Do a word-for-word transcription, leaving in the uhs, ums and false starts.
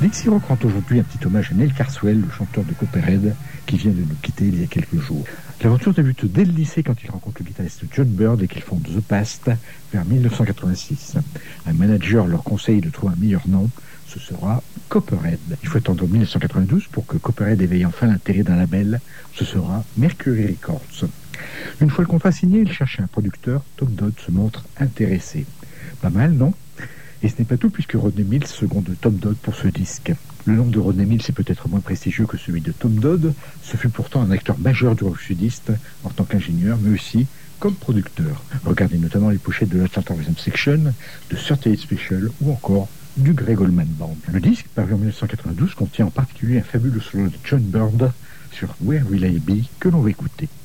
Dixie Rock rend aujourd'hui un petit hommage à Neil Carswell, le chanteur de Copperhead, qui vient de nous quitter il y a quelques jours. L'aventure débute dès le lycée quand il rencontre le guitariste John Bird et qu'ils fondent The Past vers dix-neuf cent quatre-vingt-six. Un manager leur conseille de trouver un meilleur nom, ce sera Copperhead. Il faut attendre dix-neuf cent quatre-vingt-douze pour que Copperhead éveille enfin l'intérêt d'un label, ce sera Mercury Records. Une fois le contrat signé, il cherche un producteur, Tom Dodd se montre intéressé. Pas mal, non ? Et ce n'est pas tout puisque Rodney Mills seconde Tom Dodd pour ce disque. Le nom de Rodney Mills est peut-être moins prestigieux que celui de Tom Dodd, ce fut pourtant un acteur majeur du rock sudiste en tant qu'ingénieur, mais aussi comme producteur. Regardez notamment les pochettes de l'Atlanta Rhythm Section, de thirty-eight Special ou encore du Greg Allman Band. Le disque, paru en dix-neuf cent quatre-vingt-douze, contient en particulier un fabuleux solo de John Bird sur Where Will I Be que l'on va écouter.